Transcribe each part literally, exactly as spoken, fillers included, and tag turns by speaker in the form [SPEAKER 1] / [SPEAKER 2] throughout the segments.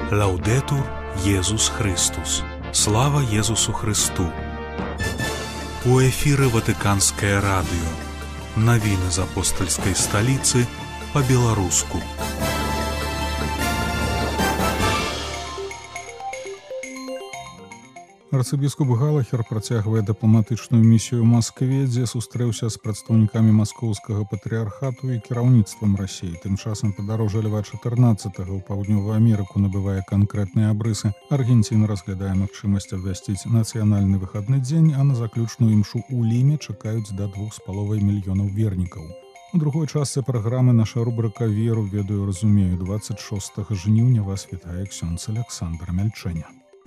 [SPEAKER 1] Лаўдэтур Езус Христус. Слава Езусу Христу. У эфіры Ватыканскае радыё. Навіны з апостальскай сталіцы па-беларуску.
[SPEAKER 2] Арцыбіскуп Галахер працягвае дыпламатычную місію ў Маскве, дзе сустрэўся з прадстаўнікамі маскоўскага патрыярхату і кіраўніцтвам Расіі. Тым часам падарожжа Льва чатырнаццатага ў паўднёвую Амерыку набывае канкрэтныя абрысы. Аргенціна разглядае магчымасць абвясціць нацыянальны выхадны дзень, а на заключную імшу ў Ліме чакаюць да двух з паловай мільёнаў вернікаў. У другой частцы праграмы наша рубрыка «Веру, ведаю, разумею». дваццаць шостага жніўня вас вітае ксёндз Аляксандр Мяльчэня.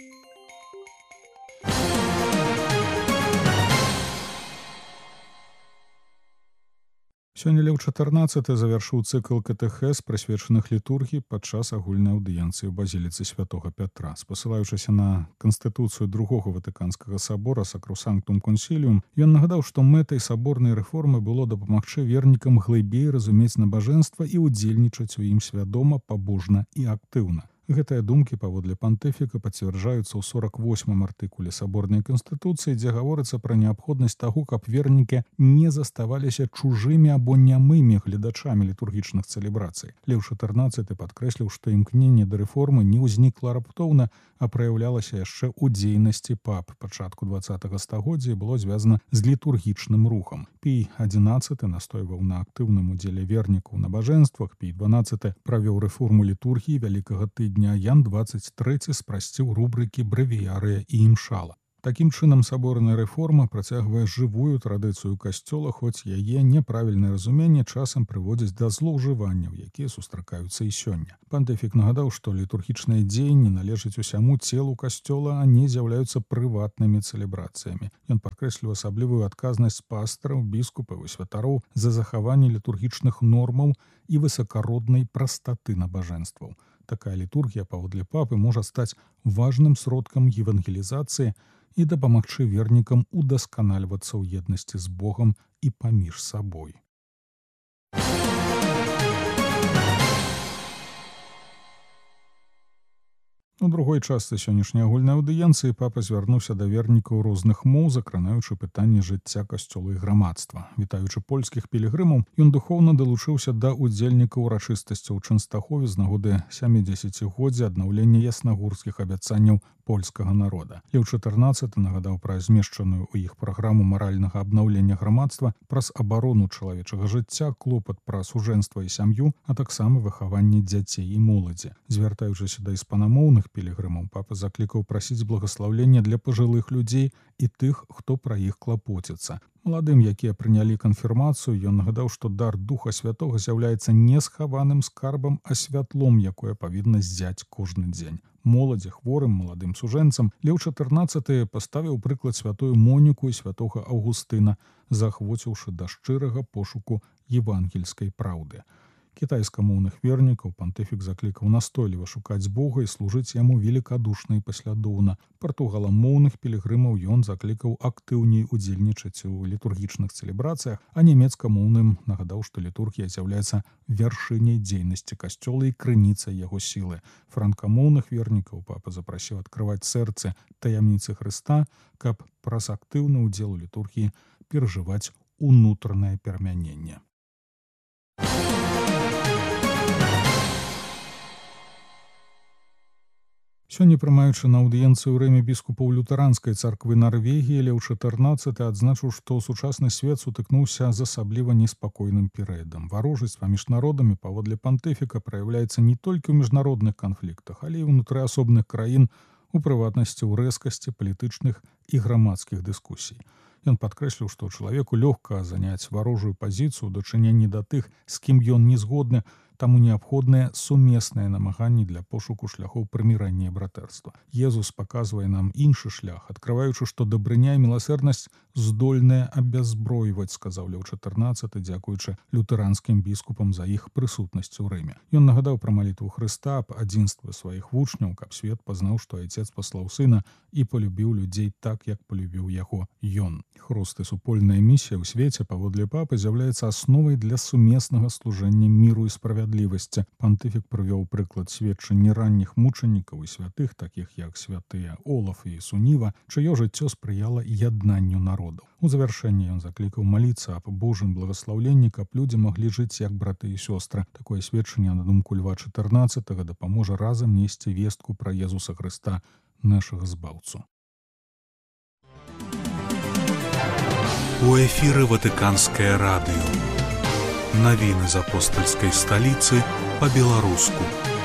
[SPEAKER 2] Сёння Леў чатырнаццаты завяршыў цыкл катэхез, прысвечаных літургіі падчас агульнай аўдыенцыі ў базіліцы святога Пятра. Спасылаючыся на канстытуцыю другога Ватыканскага сабора «Сакросанктум консіліум», ён нагадаў, што мэтай саборнай рэформы было дапамагчы вернікам глыбей разумець набажэнства і ўдзельнічаць у ім свядома, пабожна і актыўна. Гэтыя думкі, паводле пантыфіка, пацвярджаюцца ў сорак восьмым артыкуле саборнай канстытуцыі, дзе гаворыцца пра неабходнасць таго, каб вернікі не заставаліся чужымі або нямымі гледачамі літургічных цэлебрацый. Леў чатырнаццаты падкрэсліў, што імкненне да рэформы не ўзнікла раптоўна, а праяўлялася яшчэ ў дзейнасці пап. Пачатку дваццатага стагоддзя было звязана з літургічным рухам. Пій адзінаццаты настойваў на актыўным удзеле вернікаў на набажэнствах, Пій дванаццаты правёў рэформу літургіі вялікага тыдня, Ян дваццаць трэці спрасціў рубрыкі брэвіярыя і імшала. Такім чынам, саборная рэформа працягвае жывую традыцыю касцёла, хоць яе няправільнае разуменне часам прыводзіць да злоўжыванняў, якія сустракаюцца і сёння. Пантыфік нагадаў, што літургічныя дзеянні належаць усяму целу касцёла, а не з'яўляюцца прыватнымі цэлебрацыямі. Ён падкрэсліў асаблівую адказнасць пастыраў, біскупаў і святароў за захаванне літургічных нормаў і высакароднай прастаты набажэнстваў. Такая літургія, паводле папы, можа стаць важным сродкам евангелізацыі і дапамагчы вернікам удасканальвацца ў еднасці з Богам і паміж сабой. У другой частцы сённяшняй агульнай аўдыенцыі папа звярнуўся да вернікаў розных моў, закранаючы пытанні жыцця касцёла і грамадства. Вітаючы польскіх пілігрымаў, ён духоўна далучыўся да ўдзельнікаў урачыстасцяў у Чэнстахове з нагоды сямідзесяцігоддзя аднаўлення яснагурскіх абяцанняў польскага народа. Леў чатырнаццаты нагадаў пра змешчаную ў іх праграму маральнага абнаўлення грамадства, праз абарону чалавечага жыцця, клопат пра сужэнства і сям'ю, а таксама выхаванне дзяцей і моладзі. Звяртаючыся да іспанамоўных пілігрымаў, папа заклікаў прасіць благаслаўлення для пажылых людзей і тых, хто пра іх клапоціцца. Маладым, якія прынялі канфірмацыю, ён нагадаў, што дар Духа Святога з'яўляецца не схаваным скарбам, а святлом, якое павінна ззяць кожны дзень. Моладзі, хворым, маладым сужэнцам Леў чатырнаццаты паставіў прыклад святую Моніку і святога Аўгустына, заахвоціўшы да шчырага пошуку евангельскай праўды. Кітайскамоўных вернікаў пантыфік заклікаў настойліва шукаць Бога і служыць яму велікадушна і паслядоўна. Партугаламоўных пілігрымаў ён заклікаў актыўней удзельнічаць у літургічных цэлебрацыях, а нямецкамоўным нагадаў, што літургія з'яўляецца вяршыняй дзейнасці касцёла і крыніцай яго сілы. Франкамоўных вернікаў папа запрасіў адкрываць сэрцы таямніцы Хрыста, каб праз актыўны ўдзел у літургіі перажываць унутранае перамяненне. Сёння, прымаючы на аўдыенцыю ў Рыме біскупаў лютэранскай царквы Нарвегіі, Леў чатырнаццаты адзначыў, што сучасны свет сутыкнуўся з асабліва неспакойным перыядам. Варожасць паміж народамі, паводле пантыфіка, праяўляецца не толькі ў міжнародных канфліктах, але і ўнутры асобных краін, у прыватнасці ў рэзкасці палітычных і грамадскіх дыскусій. Ён падкрэсліў, што чалавеку лёгка заняць варожую пазіцыю ў дачыненні да тых, з кім ён не згодны, таму неабходныя сумесныя намаганні для пошуку шляхоў прымірання і братэрства. Езус паказвае нам іншы шлях, адкрываючы, што дабрыня і міласэрнасць здольныя абяззбройваць, сказаў Леў чатырнаццаты, дзякуючы лютэранскім біскупам за іх прысутнасць у Рыме. Ён нагадаў пра малітву Хрыста аб адзінстве сваіх вучняў, каб свет пазнаў, што Айцец паслаў Сына і полюбіў людзей так, як полюбіў яго ён. Хрост і супольная місія ў свеце, паводле папы, з'яўляецца асновай для сумеснага служэння міру і справядлівасці. справядлівасці. Пантыфік прывёў прыклад сведчанні ранніх мучанікаў і святых, такіх як святыя Олаф і Суніва, чыё жыццё спрыяла яднанню народаў. У завяршэнні ён заклікаў маліцца аб Божым благаслаўленні, каб людзі маглі жыць як браты і сёстры. Такое сведчанне, на думку Льва чатырнаццатага, дапаможа разам несці вестку пра Езуса Хрыста, нашага збаўцу.
[SPEAKER 1] У эфіры Ватыканскае радыё. Навіны з апостальскай сталіцы па-беларуску.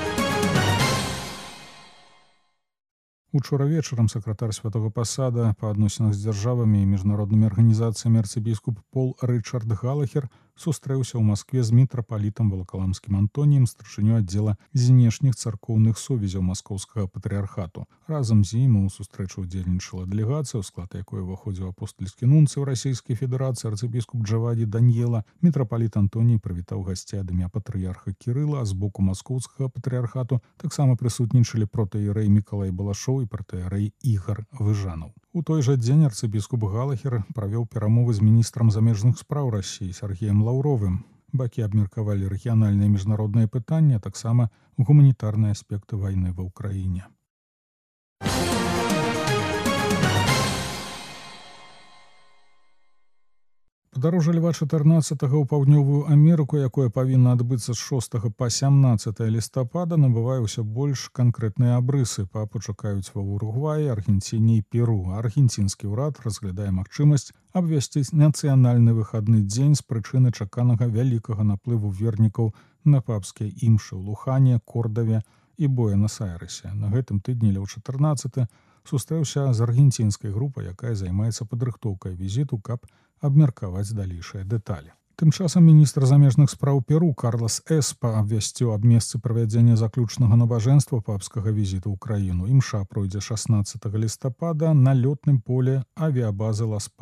[SPEAKER 2] Учора вечарам сакратар святого пасада па адносінах з дзяржавамі і міжнароднымі арганізацыямі арцыбіскуп Пол Рычард Галахер сустрэўся ў Маскве з мітрапалітам Валакаламскім Антоніем, старшынёй аддзела знешніх царкоўных сувязяў маскоўскага патрыархату. Разам з ім у сустрэчу ўдзельнічала дэлегацыя, у склад якой уваходзіў апостальскі нунцый ў Расійскай Федэрацыі арцыбіскуп Джаваді Даньела. Мітрапаліт Антоній прывітаў гасцей ад імя патрыярха Кірыла, а з боку маскоўскага патрыархату таксама прысутнічалі протаірэй Мікалай Балашоў і протаірэй Ігар Выжанаў. У той жа дзень арцыбіскуп Галахер правёў перамовы з міністрам замежных спраў Расіі Сергеем Лаўровым. Бакі абмеркавалі рэгіянальныя міжнародныя пытанні, а таксама гуманітарныя аспекты вайны ва ўкраіне. Падарожжа Льва чатырнаццатага ў паўднёвую Амерыку, якое павінна адбыцца з шостага па сямнаццатае лістапада, набывае ўсё больш канкрэтныя абрысы. Папу чакаюць ва Уругваі, Аргенціне і Перу. Аргенцінскі ўрад разглядае магчымасць абвясціць нацыянальны выхадны дзень з прычыны чаканага вялікага наплыву вернікаў на папскія імшы ў Лухане, Кордаве і Буэнас-Айрэсе. На гэтым тыдні Леў чатырнаццаты сустрэўся з аргенцінскай групай, якая займаецца падрыхтоўкай візіту, каб абмеркаваць далейшыя дэталі. Тым часам міністр замежных спраў Перу Карлас Эспа абвясціў аб месцы правядзення заключнага набажэнства папскага візіту ў краіну. Імша пройдзе шаснаццатага лістапада на лётным поле авіябазы Лас